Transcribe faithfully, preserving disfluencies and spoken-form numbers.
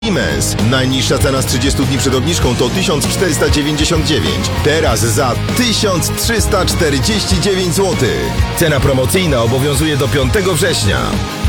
Siemens. Najniższa cena z trzydziestu dni przed obniżką to tysiąc czterysta dziewięćdziesiąt dziewięć. Teraz za tysiąc trzysta czterdzieści dziewięć złotych. Cena promocyjna obowiązuje do piątego września.